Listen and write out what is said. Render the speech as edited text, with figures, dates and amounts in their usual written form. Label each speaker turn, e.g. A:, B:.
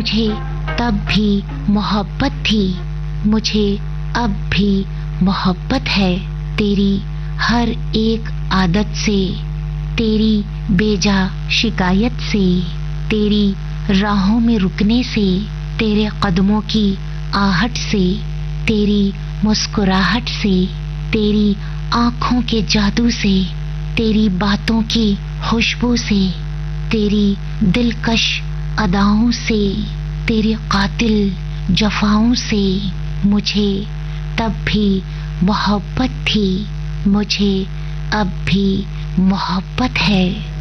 A: मुझे तब भी मोहब्बत थी, मुझे अब भी मोहब्बत है तेरी हर एक आदत से, तेरी बेजा शिकायत से, तेरी राहों में रुकने से, तेरे कदमों की आहट से, तेरी मुस्कुराहट से, तेरी आँखों के जादू से, तेरी बातों की खुशबू से, तेरी दिलकश अदाओं से, तेरी कातिल जफाओं से मुझे तब भी मोहब्बत थी, मुझे अब भी मोहब्बत है।